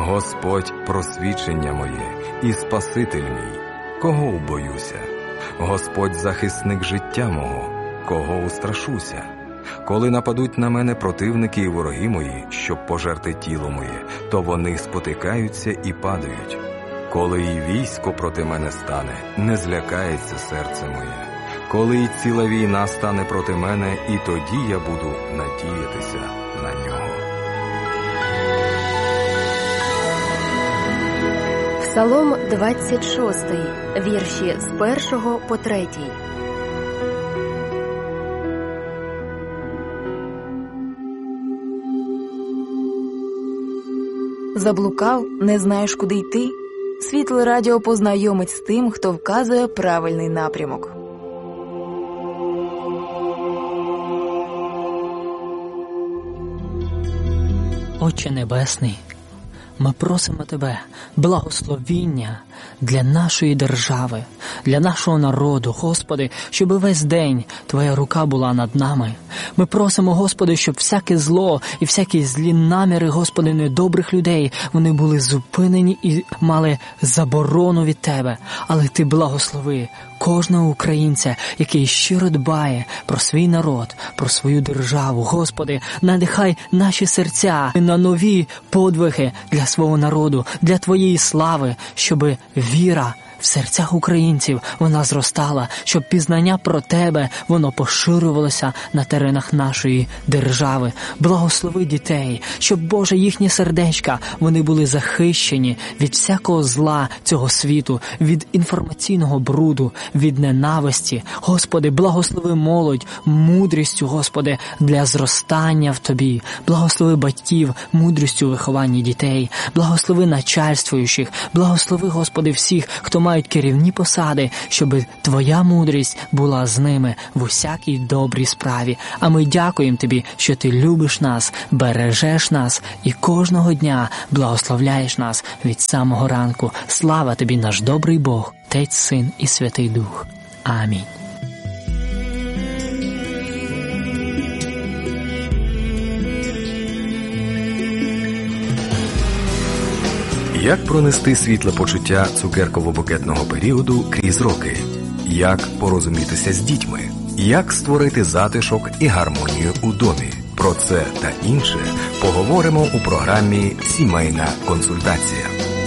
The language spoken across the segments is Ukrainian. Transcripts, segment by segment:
Господь – просвічення моє і Спаситель мій, кого убоюся? Господь – захисник життя мого, кого устрашуся? Коли нападуть на мене противники і вороги мої, щоб пожерти тіло моє, то вони спотикаються і падають. Коли і військо проти мене стане, не злякається серце моє. Коли і ціла війна стане проти мене, і тоді я буду надіятися на нього. Псалом 26, вірші з 1 по 3. Заблукав, не знаєш, куди йти? Світле радіо познайомить з тим, хто вказує правильний напрямок. Отче Небесний, ми просимо Тебе благословіння для нашої держави, для нашого народу, Господи, щоб весь день Твоя рука була над нами. Ми просимо, Господи, щоб всяке зло і всякі злі наміри, Господи, недобрих людей, вони були зупинені і мали заборону від Тебе. Але Ти благослови кожного українця, який щиро дбає про свій народ, про свою державу. Господи, надихай наші серця на нові подвиги для свого народу, для Твоєї слави, щоб віра в серцях українців вона зростала, щоб пізнання про Тебе, воно поширювалося на теренах нашої держави. Благослови дітей, щоб, Боже, їхні сердечка, вони були захищені від всякого зла цього світу, від інформаційного бруду, від ненависті. Господи, благослови молодь мудрістю, Господи, для зростання в Тобі. Благослови батьків мудрістю у вихованні дітей. Благослови начальствуючих. Благослови, Господи, всіх, хто мають керівні посади, щоб Твоя мудрість була з ними в усякій добрій справі. А ми дякуємо Тобі, що Ти любиш нас, бережеш нас і кожного дня благословляєш нас від самого ранку. Слава Тобі, наш добрий Бог, Отець, Син і Святий Дух. Амінь. Як пронести світле почуття цукерково-букетного періоду крізь роки? Як порозумітися з дітьми? Як створити затишок і гармонію у домі? Про це та інше поговоримо у програмі «Сімейна консультація».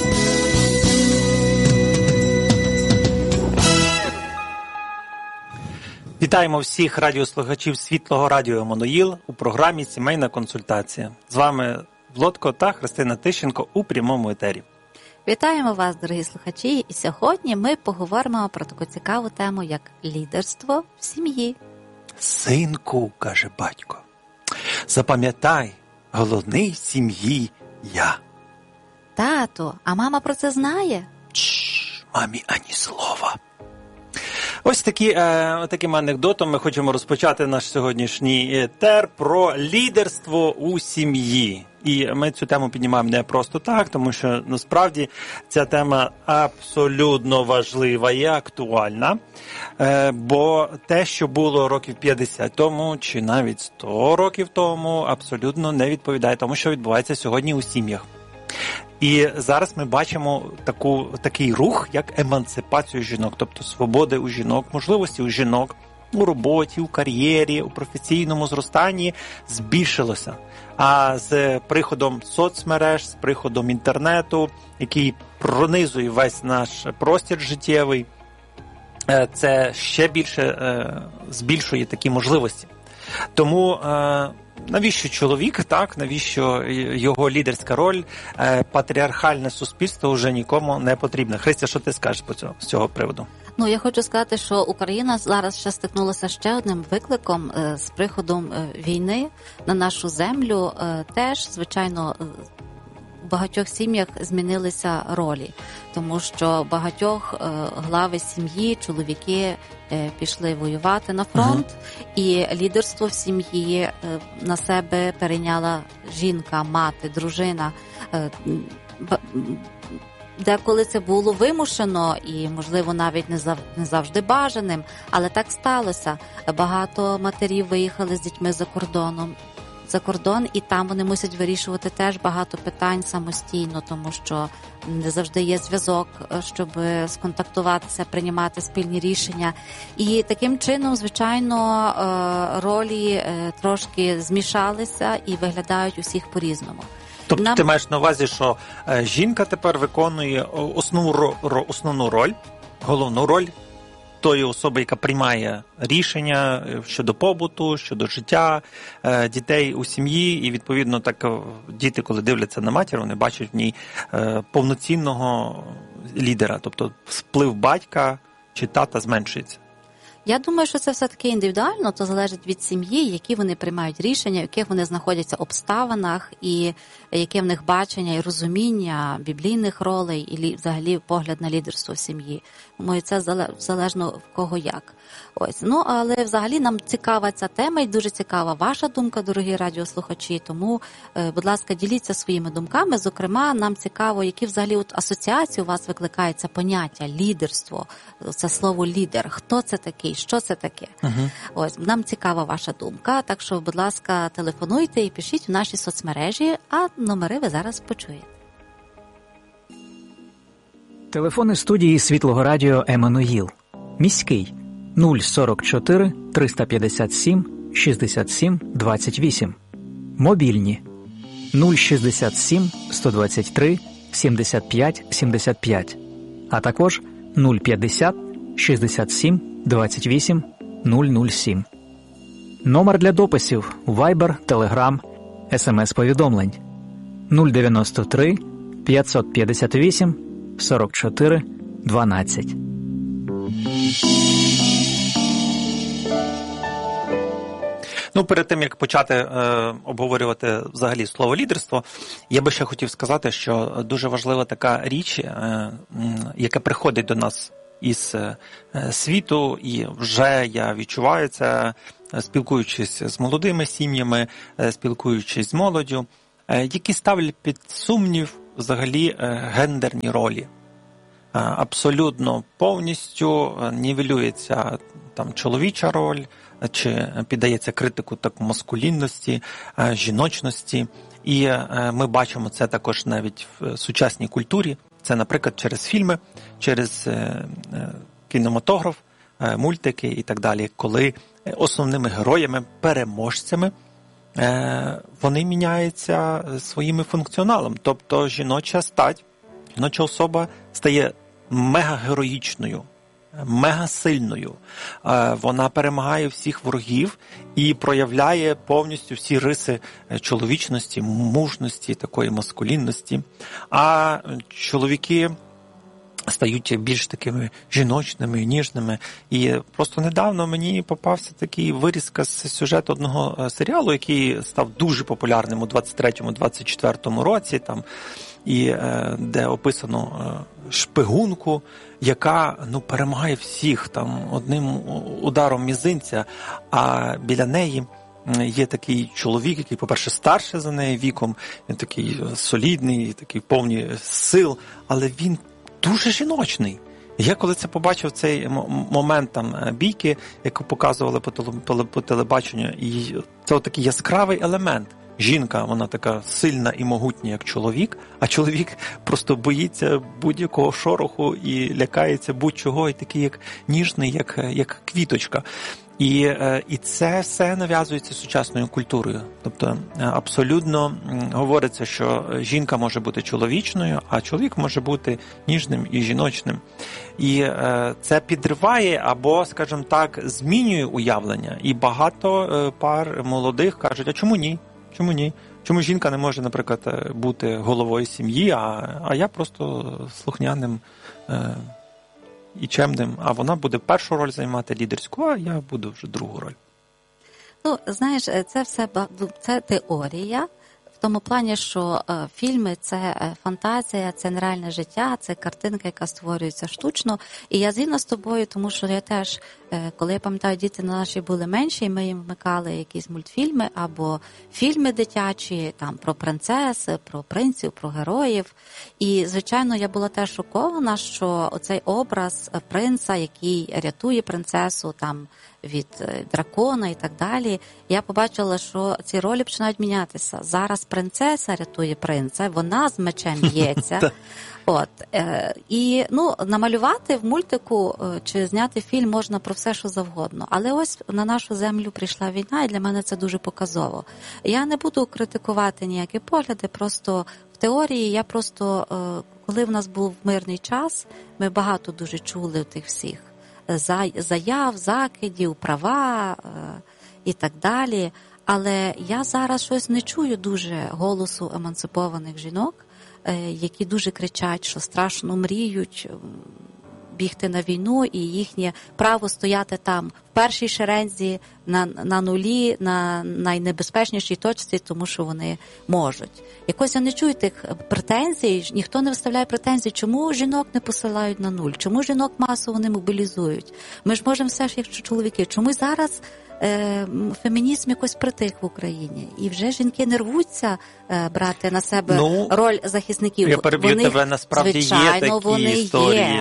Вітаємо всіх радіослухачів Світлого радіо Еммануїл у програмі «Сімейна консультація». З вами Володко та Христина Тищенко у прямому етері. Вітаємо вас, дорогі слухачі, і сьогодні ми поговоримо про таку цікаву тему, як лідерство в сім'ї. Синку, каже батько, запам'ятай, головний в сім'ї я. Тато, а мама про це знає? Мамі ані слова. Ось таким анекдотом ми хочемо розпочати наш сьогоднішній етер про лідерство у сім'ї. І ми цю тему піднімаємо не просто так, тому що насправді ця тема абсолютно важлива і актуальна, бо те, що було років 50 тому чи навіть 100 років тому, абсолютно не відповідає тому, що відбувається сьогодні у сім'ях. І зараз ми бачимо такий рух, як емансипацію жінок, тобто свободи у жінок, можливості у жінок у роботі, у кар'єрі, у професійному зростанні збільшилося. А з приходом соцмереж, з приходом інтернету, який пронизує весь наш простір життєвий, це ще більше збільшує такі можливості. Тому навіщо чоловік, так? Навіщо його лідерська роль? Патріархальне суспільство вже нікому не потрібно. Христя, що ти скажеш з цього приводу? Я хочу сказати, що Україна зараз ще стикнулася ще одним викликом з приходом війни на нашу землю. Теж, звичайно, в багатьох сім'ях змінилися ролі, тому що багатьох глави сім'ї, чоловіки пішли воювати на фронт, і лідерство в сім'ї на себе перейняла жінка, мати, дружина. Деколи це було вимушено і, можливо, навіть не завжди бажаним, але так сталося. Багато матерів виїхали з дітьми за кордоном. за кордон, і там вони мусять вирішувати теж багато питань самостійно, тому що не завжди є зв'язок, щоб сконтактуватися, приймати спільні рішення. І таким чином, звичайно, ролі трошки змішалися і виглядають усіх по-різному. Тобто ти маєш на увазі, що жінка тепер виконує основну роль, головну роль тої особи, яка приймає рішення щодо побуту, щодо життя дітей у сім'ї, і відповідно так діти, коли дивляться на матір, вони бачать в ній повноцінного лідера, тобто вплив батька чи тата зменшується. Я думаю, що це все-таки індивідуально, то залежить від сім'ї, які вони приймають рішення, в яких вони знаходяться обставинах, і яке в них бачення і розуміння біблійних ролей, і взагалі погляд на лідерство в сім'ї. Тому це залежно в кого як. Ось. Ну, але взагалі нам цікава ця тема, і дуже цікава ваша думка, дорогі радіослухачі, тому, будь ласка, діліться своїми думками. Зокрема, нам цікаво, які взагалі асоціації у вас викликає це поняття лідерство, це слово лідер. Хто це такий? Що це таке? Ось, нам цікава ваша думка, так що, будь ласка, телефонуйте і пишіть в наші соцмережі, а номери ви зараз почуєте. Телефони студії Світлого Радіо Еммануїл. Міський 044 357 67 28. Мобільні 067 123 75 75. А також 050 67 28 007. Номер для дописів Viber, Telegram, SMS-повідомлень 093 558 44 12. Ну, перед тим, як почати обговорювати взагалі слово лідерство, я би ще хотів сказати, що дуже важлива така річ, яка приходить до нас із світу, і вже я відчуваю це, спілкуючись з молодими сім'ями, спілкуючись з молоддю, які ставлять під сумнів взагалі гендерні ролі. Абсолютно повністю нівелюється там чоловіча роль, чи піддається критику так маскулінності, жіночності. І ми бачимо це також навіть в сучасній культурі. Це, наприклад, через фільми, через кінематограф, мультики і так далі, коли основними героями, переможцями, вони міняються своїм функціоналом. Тобто жіноча стать, жіноча особа стає мегагероїчною, мегасильною. Вона перемагає всіх ворогів і проявляє повністю всі риси чоловічності, мужності, такої маскулінності. А чоловіки стають більш такими жіночними, ніжними. І просто недавно мені попався такий вирізка з сюжету одного серіалу, який став дуже популярним у 23-24 році, там, і де описано шпигунку, яка перемагає всіх там одним ударом мізинця, а біля неї є такий чоловік, який, по-перше, старший за неї віком, він такий солідний, такий повний сил, але він дуже жіночний. Я коли це побачив, цей момент там бійки, яку показували по телебаченню, і це такий яскравий елемент. Жінка, вона така сильна і могутня, як чоловік, а чоловік просто боїться будь-якого шороху і лякається будь-чого, і такий як ніжний, як квіточка. І це все нав'язується сучасною культурою. Тобто абсолютно говориться, що жінка може бути чоловічною, а чоловік може бути ніжним і жіночним. І це підриває або, скажімо так, змінює уявлення. І багато пар молодих кажуть, а чому ні? Чому ні? Чому жінка не може, наприклад, бути головою сім'ї, а я просто слухняним і чемним, а вона буде першу роль займати лідерську, а я буду вже другу роль. Ну, знаєш, це все це теорія, в тому плані, що фільми – це фантазія, це нереальне життя, це картинка, яка створюється штучно. І я згідна з тобою, тому що я теж, коли я пам'ятаю, діти наші були менші, і ми їм вмикали якісь мультфільми або фільми дитячі, там про принцес, про принців, про героїв. І, звичайно, я була теж шокована, що оцей образ принца, який рятує принцесу там від дракона і так далі, я побачила, що ці ролі починають мінятися. Зараз принцеса рятує принца, вона з мечем б'ється. І намалювати в мультику чи зняти фільм можна про все, що завгодно. Але ось на нашу землю прийшла війна, і для мене це дуже показово. Я не буду критикувати ніякі погляди, просто в теорії я просто, коли в нас був мирний час, ми багато дуже чули тих всіх заяв, закидів, права і так далі. Але я зараз щось не чую дуже голосу емансипованих жінок, які дуже кричать, що страшно мріють бігти на війну, і їхнє право стояти там в першій шерензі, на нулі, на найнебезпечнішій точці, тому що вони можуть. Якось я не чую тих претензій, ніхто не виставляє претензій, чому жінок не посилають на нуль, чому жінок масово не мобілізують. Ми ж можемо все ж, якщо чоловіки. Чому зараз фемінізм якось притих в Україні? І вже жінки не рвуться брати на себе роль захисників. Я переб'ю тебе, насправді звичайно, є такі історії.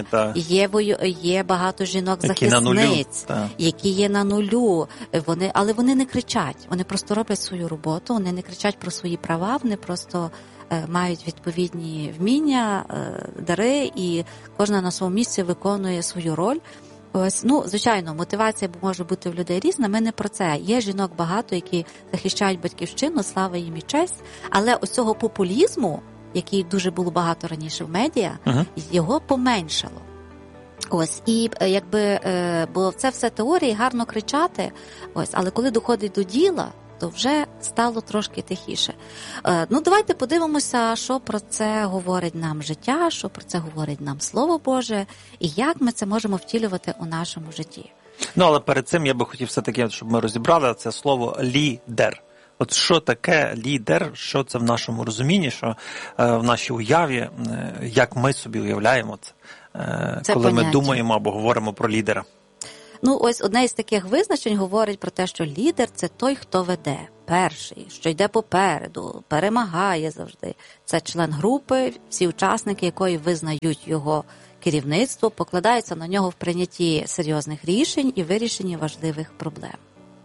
Є багато жінок-захисниць, які є на нулю. Але вони не кричать. Вони просто роблять свою роботу, вони не кричать про свої права, вони просто мають відповідні вміння, дари, і кожна на своєму місці виконує свою роль. Ось, звичайно, мотивація може бути в людей різна, ми не про це. Є жінок багато, які захищають батьківщину, слава їм і честь, але ось цього популізму, який дуже було багато раніше в медіа, його поменшало. Ось, і бо це все теорії, гарно кричати, ось, але коли доходить до діла, то вже стало трошки тихіше. Давайте подивимося, що про це говорить нам життя, що про це говорить нам Слово Боже, і як ми це можемо втілювати у нашому житті. Але перед цим я би хотів все-таки, щоб ми розібрали це слово «лідер». От що таке лідер, що це в нашому розумінні, що в нашій уяві, як ми собі уявляємо це коли поняття. Ми думаємо або говоримо про лідера. Ось одне із таких визначень говорить про те, що лідер – це той, хто веде, перший, що йде попереду, перемагає завжди. Це член групи, всі учасники якої визнають його керівництво, покладаються на нього в прийнятті серйозних рішень і вирішенні важливих проблем.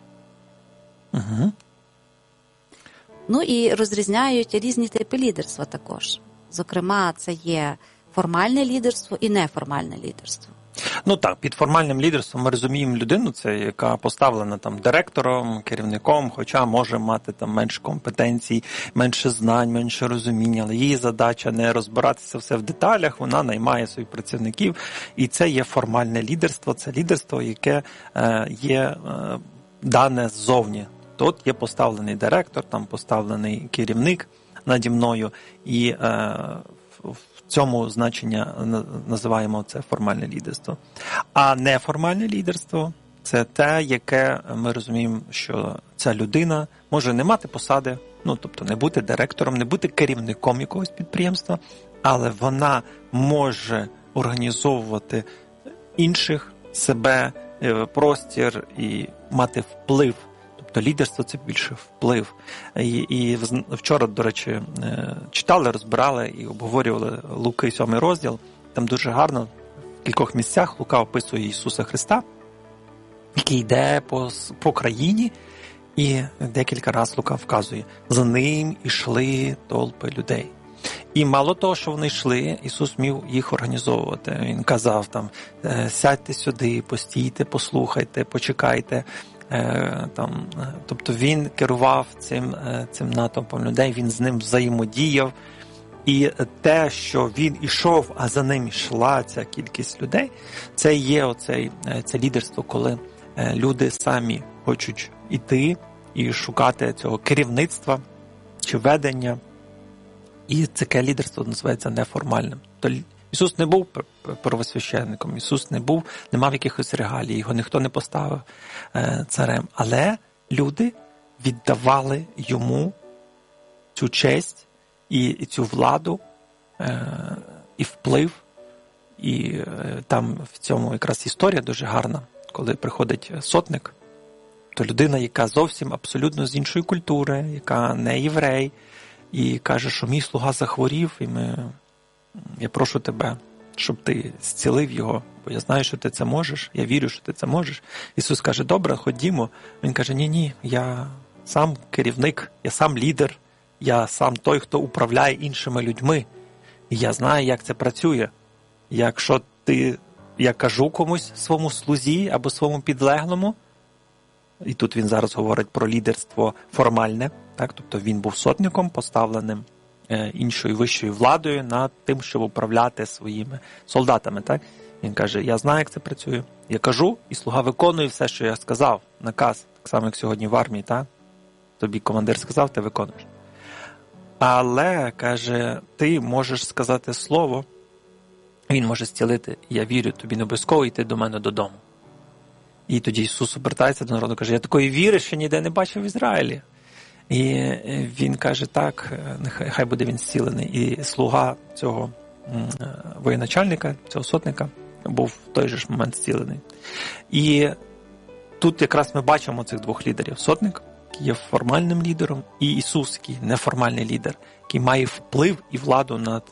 Угу. І розрізняють різні типи лідерства також. Зокрема, це є формальне лідерство і неформальне лідерство. Під формальним лідерством ми розуміємо людину, це яка поставлена там директором, керівником, хоча може мати там менше компетенцій, менше знань, менше розуміння, але її задача не розбиратися все в деталях, вона наймає своїх працівників, і це є формальне лідерство, це лідерство, яке є дане ззовні. Тут є поставлений директор, там поставлений керівник наді мною, і в цьому значення називаємо це формальне лідерство. А неформальне лідерство – це те, яке ми розуміємо, що ця людина може не мати посади, тобто не бути директором, не бути керівником якогось підприємства, але вона може організовувати інших, себе, простір і мати вплив. Тобто лідерство – це більше вплив. І вчора, до речі, читали, розбирали і обговорювали Луки 7 розділ. Там дуже гарно в кількох місцях Лука описує Ісуса Христа, який йде по країні, і декілька разів Лука вказує, за ним ішли толпи людей. І мало того, що вони йшли, Ісус міг їх організовувати. Він казав там, сядьте сюди, постійте, послухайте, почекайте. Тобто він керував цим натовпом людей, він з ним взаємодіяв. І те, що він ішов, а за ним йшла ця кількість людей, це є це лідерство, коли люди самі хочуть іти і шукати цього керівництва чи ведення. І таке лідерство називається неформальним. То Ісус не був первосвященником, Ісус не мав якихось регалій, його ніхто не поставив царем. Але люди віддавали йому цю честь і цю владу, і вплив. І там в цьому якраз історія дуже гарна. Коли приходить сотник, то людина, яка зовсім абсолютно з іншої культури, яка не єврей, і каже, що мій слуга захворів, і я прошу тебе, щоб ти зцілив його, бо я знаю, що ти це можеш, я вірю, що ти це можеш. Ісус каже, добре, ходімо. Він каже, ні, я сам керівник, я сам лідер, я сам той, хто управляє іншими людьми. І я знаю, як це працює. Якщо я кажу комусь своєму слузі або своєму підлеглому, і тут він зараз говорить про лідерство формальне, так? Тобто він був сотником, поставленим іншою вищою владою над тим, щоб управляти своїми солдатами. Так? Він каже, я знаю, як це працює. Я кажу, і слуга виконує все, що я сказав, наказ, так само, як сьогодні в армії. Так? Тобі командир сказав, ти виконуєш. Але, каже, ти можеш сказати слово, він може зцілити, я вірю, тобі не обов'язково йти до мене додому. І тоді Ісус обертається до народу, каже, я такої віри ще ніде не бачив в Ізраїлі. І він каже, так, нехай буде він зцілений. І слуга цього воєначальника, цього сотника, був в той же ж момент зцілений. І тут якраз ми бачимо цих двох лідерів. Сотник, який є формальним лідером, і Ісус, який неформальний лідер, який має вплив і владу над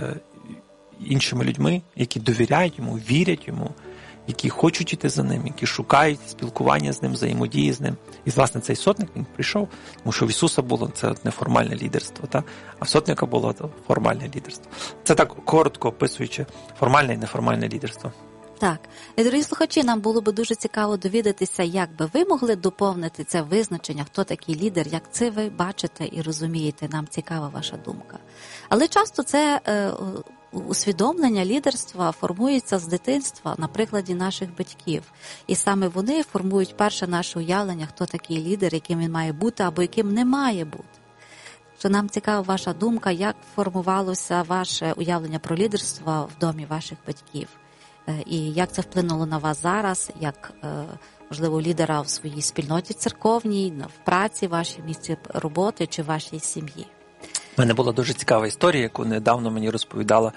іншими людьми, які довіряють йому, вірять йому, які хочуть іти за ним, які шукають спілкування з ним, взаємодії з ним. І, власне, цей сотник, він прийшов, тому що в Ісуса було це неформальне лідерство, а в сотника було формальне лідерство. Це так коротко описуючи формальне і неформальне лідерство. Так. І, дорогі слухачі, нам було б дуже цікаво довідатися, як би ви могли доповнити це визначення, хто такий лідер, як це ви бачите і розумієте, нам цікава ваша думка. Але часто це усвідомлення лідерства формується з дитинства на прикладі наших батьків. І саме вони формують перше наше уявлення, хто такий лідер, яким він має бути або яким не має бути. Що нам цікава ваша думка, як формувалося ваше уявлення про лідерство в домі ваших батьків. І як це вплинуло на вас зараз, як, можливо, лідера в своїй спільноті церковній, в праці, вашій місці роботи чи вашій сім'ї. У мене була дуже цікава історія, яку недавно мені розповідала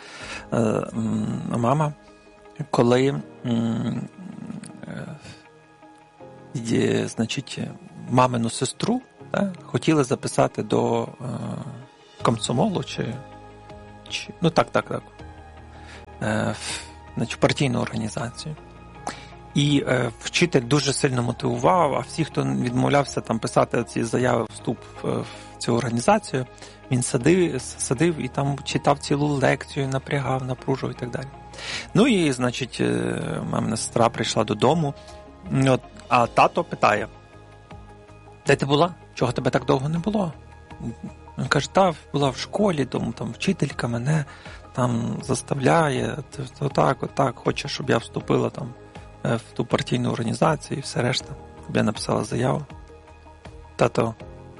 мама, коли значить, мамину сестру хотіли записати до комсомолу чи ну так, значить, партійну організацію. І вчитель дуже сильно мотивував, а всі, хто відмовлявся там писати ці заяви вступ в цю організацію, він садив і там читав цілу лекцію, напрягав, напружував і так далі. Ну і, значить, мамина сестра прийшла додому, а тато питає, де ти була? Чого тебе так довго не було? Він каже, була в школі, тому там вчителька мене там заставляє, отак, хоче, щоб я вступила там в ту партійну організацію і все решта. Щоб я написала заяву. Тато,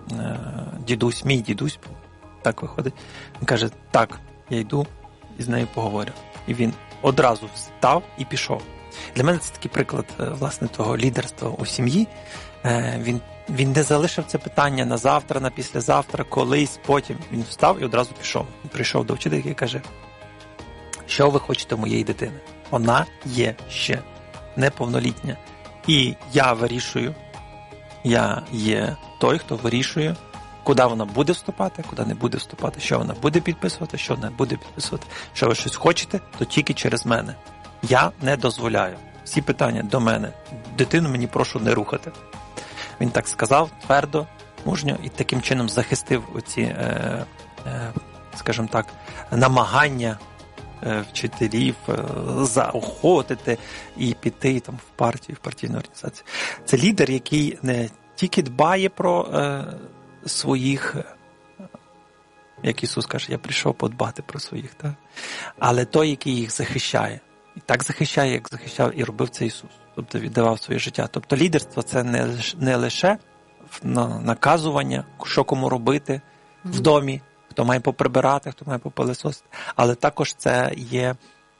мій дідусь, так виходить. Він каже, так, я йду і з нею поговорю. І він одразу встав і пішов. Для мене це такий приклад, власне, того лідерства у сім'ї. Він не залишив це питання на завтра, на післязавтра, колись, потім. Він встав і одразу пішов. Він прийшов до вчительки і каже, що ви хочете моєї дитини? Вона є ще неповнолітня. І я вирішую, я є той, хто вирішує, куди вона буде вступати, куди не буде вступати, що вона буде підписувати, що не буде підписувати. Що ви щось хочете, то тільки через мене. Я не дозволяю. Всі питання до мене. Дитину мені прошу не рухати. Він так сказав, твердо, мужньо, і таким чином захистив оці, скажімо так, намагання вчителів заохотити і піти там в партію, в партійну організацію. Це лідер, який не тільки дбає про своїх, як Ісус каже, я прийшов подбати про своїх, так? Але той, який їх захищає. І так захищає, як захищав і робив це Ісус. Тобто віддавав своє життя. Тобто лідерство – це не лише наказування, що кому робити в домі, хто має поприбирати, хто має попилисосити, але також це є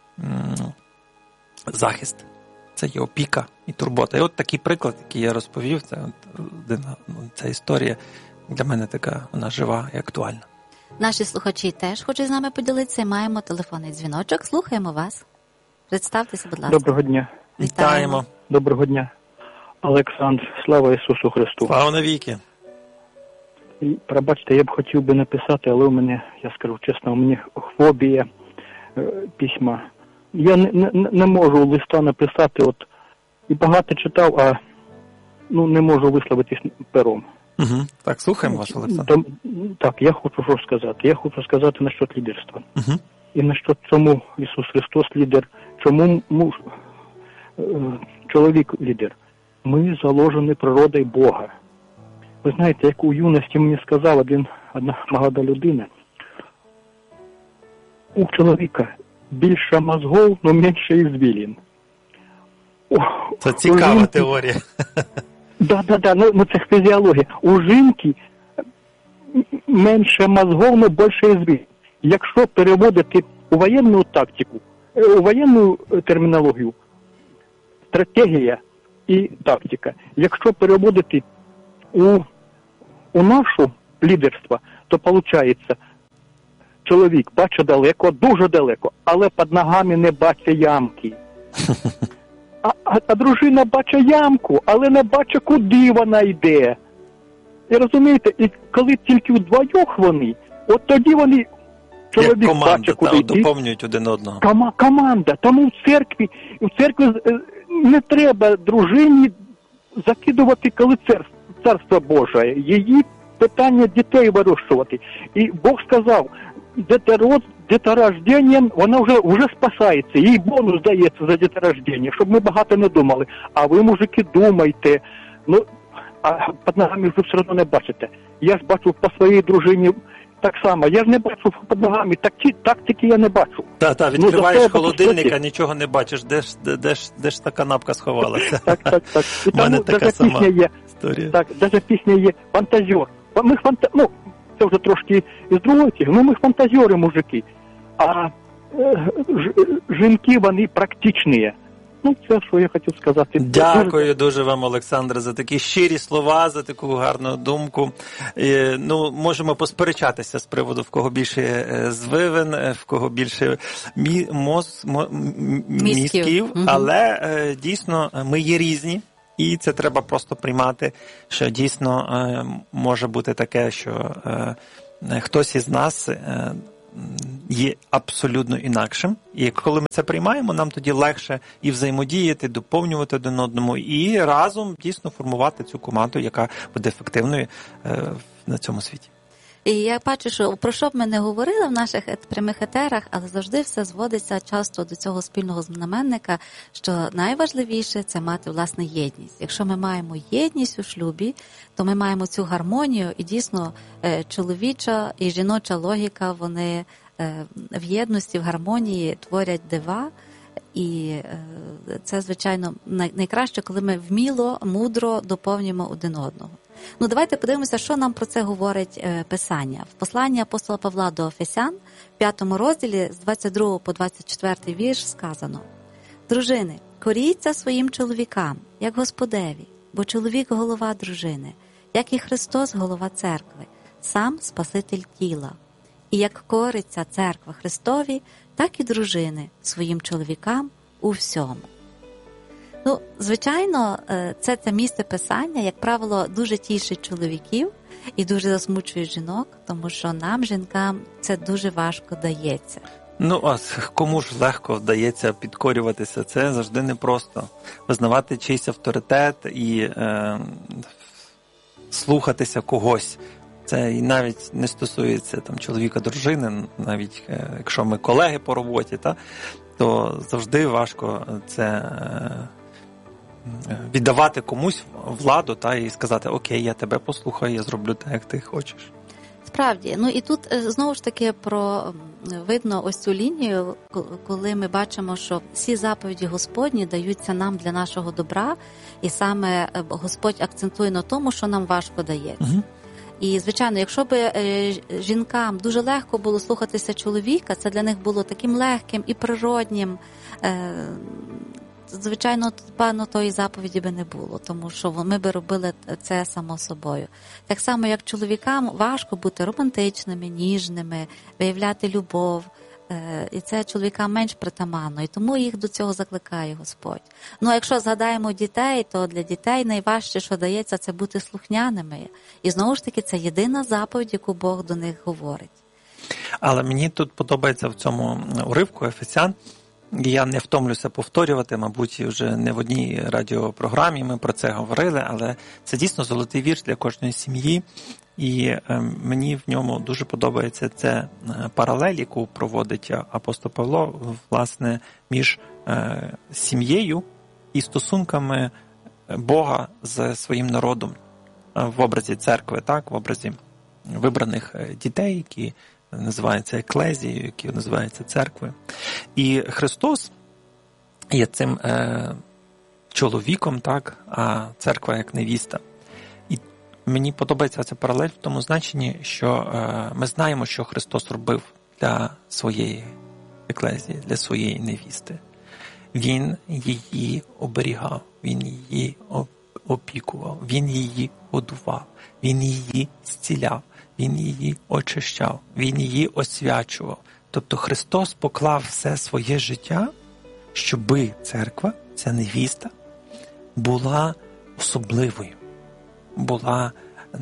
захист, це є опіка і турбота. І от такий приклад, який я розповів, це історія для мене така вона жива і актуальна. Наші слухачі теж хочуть з нами поділитися. Маємо телефонний дзвіночок. Слухаємо вас. Представтеся, будь ласка. Доброго дня. Вітаємо. Доброго дня. Олександр, слава Ісусу Христу. Слава навіки. І, пробачте, я б хотів би написати, але у мене, я скажу чесно, у мене фобія письма. Я не можу листа написати, і багато читав, а не можу висловитись пером. Угу. Так, слухаємо вас, Олександр. Так, я хочу що сказати. Я хочу сказати насчет лідерства. Угу. І насчет чому Ісус Христос лідер, чому чоловік лідер. Ми заложені природою Бога. Ви знаєте, як у юності мені сказав одна молода людина, у чоловіка більше мозгов, но менше ізвілін. Це цікава теорія. Да, це фізіологія. У жінки менше мозгов, но більше ізвілін. Якщо переводити у воєнну тактику, у воєнну термінологію, стратегія і тактика. Якщо переводити у нашу лідерство, то виходить, чоловік бачить далеко, дуже далеко, але під ногами не бачить ямки. А дружина бачить ямку, але не бачить, куди вона йде. І розумієте, і коли тільки вдвох вони, от тоді вони, чоловік команда, бачить, куди йде. доповнюють один одного. Команда. Тому в церкві не треба дружині закидувати, коли царство Боже. Її питання дітей вирощувати. І Бог сказав, діторожденням вона вже спасається. Їй бонус дається за діторождення, щоб ми багато не думали. А ви, мужики, думайте. А під ногами ви все одно не бачите. Я ж бачу по своїй дружині так само. Я ж не бачу під ногами. Тактики я не бачу. Так, відкриваєш холодильник, а нічого не бачиш. Де ж та канапка сховалася? Так. І в мене тому така сама історія. Так, навіть пісня є фантазер. Ми це вже трошки із другої теми. Ми фантазери, мужики. А жінки, вони практичні. Це, що я хотів сказати. Дякую дуже вам, Олександре, за такі щирі слова, за таку гарну думку. Можемо посперечатися з приводу, в кого більше звивин, в кого більше мізків, але дійсно ми є різні. І це треба просто приймати, що дійсно може бути таке, що хтось із нас є абсолютно інакшим. І коли ми це приймаємо, нам тоді легше і взаємодіяти, доповнювати один одному, і разом дійсно формувати цю команду, яка буде ефективною на цьому світі. І я бачу, що про що б ми не говорили в наших прямих етерах, але завжди все зводиться часто до цього спільного знаменника, що найважливіше – це мати, власне, єдність. Якщо ми маємо єдність у шлюбі, то ми маємо цю гармонію, і дійсно чоловіча і жіноча логіка, вони в єдності, в гармонії творять дива. І це, звичайно, найкраще, коли ми вміло, мудро доповнюємо один одного. Давайте подивимося, що нам про це говорить Писання. В посланні апостола Павла до Ефесян, в 5 розділі, з 22 по 24 вірш сказано: «Дружини, коріться своїм чоловікам, як Господеві, бо чоловік – голова дружини, як і Христос – голова церкви, сам Спаситель тіла. І як кориться церква Христові, так і дружини своїм чоловікам у всьому». Звичайно, це місце Писання, як правило, дуже тішить чоловіків і дуже засмучує жінок, тому що нам, жінкам, це дуже важко дається. А кому ж легко вдається підкорюватися? Це завжди непросто. Визнавати чийсь авторитет і слухатися когось. Це і навіть не стосується чоловіка-дружини, навіть якщо ми колеги по роботі, то завжди важко це віддавати комусь владу і сказати: окей, я тебе послухаю, я зроблю так, як ти хочеш. Справді. І тут знову ж таки видно ось цю лінію, коли ми бачимо, що всі заповіді Господні даються нам для нашого добра, і саме Господь акцентує на тому, що нам важко дається. Угу. І, звичайно, якщо б жінкам дуже легко було слухатися чоловіка, це для них було таким легким і природнім, звичайно, певно, тої заповіді би не було, тому що ми би робили це само собою. Так само, як чоловікам важко бути романтичними, ніжними, виявляти любов, і це чоловікам менш притаманно, і тому їх до цього закликає Господь. Ну, а якщо згадаємо дітей, то для дітей найважче, що дається, це бути слухняними. І знову ж таки, це єдина заповідь, яку Бог до них говорить. Але мені тут подобається в цьому уривку Ефесян, і я не втомлюся повторювати, мабуть, вже не в одній радіопрограмі ми про це говорили, але це дійсно золотий вірш для кожної сім'ї, і мені в ньому дуже подобається це паралель, яку проводить апостол Павло, власне, між сім'єю і стосунками Бога з своїм народом в образі церкви, так, в образі вибраних дітей, які називаються еклезією, які називаються церквою. І Христос є цим чоловіком, так, а церква як невіста. І мені подобається ця паралель в тому значенні, що ми знаємо, що Христос робив для своєї еклезії, для своєї невісти. Він її оберігав, він її опікував, він її годував, він її зціляв, він її очищав, він її освячував. Тобто Христос поклав все своє життя, щоби церква, ця невіста, була особливою, була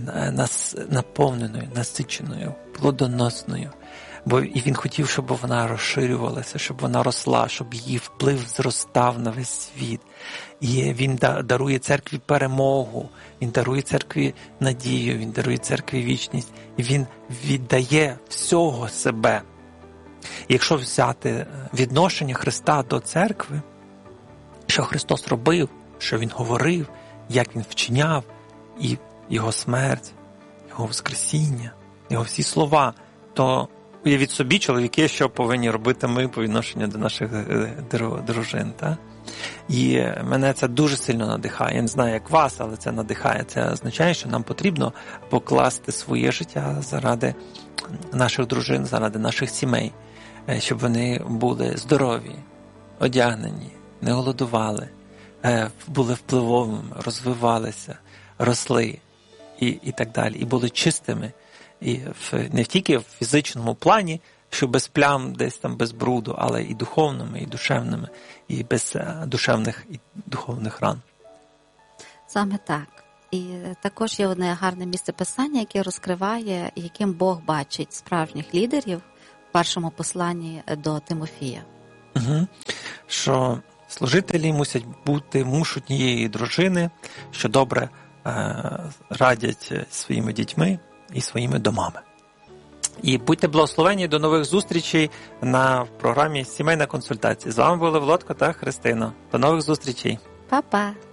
наповненою, насиченою, плодоносною. Бо і він хотів, щоб вона розширювалася, щоб вона росла, щоб її вплив зростав на весь світ. І він дарує церкві перемогу, він дарує церкві надію, він дарує церкві вічність. І він віддає всього себе. І якщо взяти відношення Христа до церкви, що Христос робив, що Він говорив, як Він вчиняв, і Його смерть, Його воскресіння, Його всі слова, то уявіть собі, чоловіки, що повинні робити ми по відношенню до наших дружин. Так? І мене це дуже сильно надихає. Я не знаю, як вас, але це надихає. Це означає, що нам потрібно покласти своє життя заради наших дружин, заради наших сімей, щоб вони були здорові, одягнені, не голодували, були впливовими, розвивалися, росли і так далі. І були чистими. І не тільки в фізичному плані, що без плям, десь там без бруду, але і духовними, і душевними, і без душевних і духовних ран. Саме так. І також є одне гарне місце писання, яке розкриває, яким Бог бачить справжніх лідерів в першому посланні до Тимофія. Угу. Що служителі мусять бути муж однієї дружини, що добре радять своїми дітьми і своїми домами. І будьте благословені, до нових зустрічей на програмі «Сімейна консультація». З вами були Володко та Христина. До нових зустрічей. Па-па.